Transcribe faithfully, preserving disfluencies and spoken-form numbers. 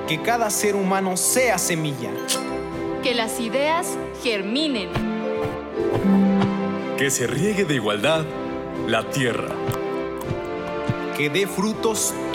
Que cada ser humano sea semilla. Que las ideas germinen. Que se riegue de igualdad la tierra. Que dé frutos